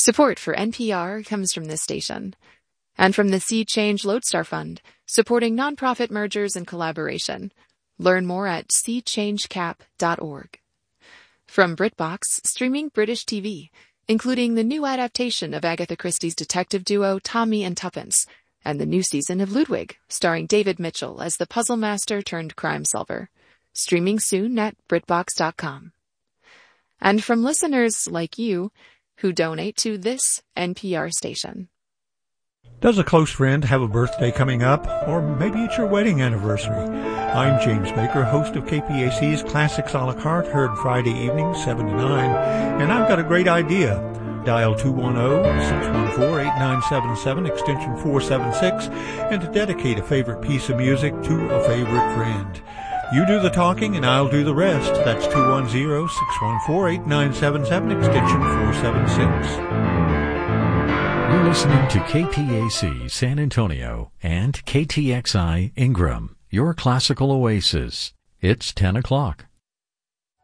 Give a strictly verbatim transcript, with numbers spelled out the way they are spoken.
Support for N P R comes from this station and from the Sea Change Lodestar Fund, supporting nonprofit mergers and collaboration. Learn more at sea change cap dot org. From BritBox, streaming British T V, including the new adaptation of Agatha Christie's detective duo Tommy and Tuppence, and the new season of Ludwig, starring David Mitchell as the puzzle master turned crime solver. Streaming soon at britbox dot com. And from listeners like you who donate to this N P R station. Does a close friend have a birthday coming up? Or maybe it's your wedding anniversary. I'm James Baker, host of K P A C's Classics a la carte, heard Friday evenings, seven to nine, and I've got a great idea. Dial two one zero, six one four, eight nine seven seven, extension four seven six, and to dedicate a favorite piece of music to a favorite friend. You do the talking and I'll do the rest. That's two one zero, six one four, eight nine seven seven, extension four seven six. You're listening to K P A C San Antonio and K T X I Ingram, your classical oasis. It's ten o'clock.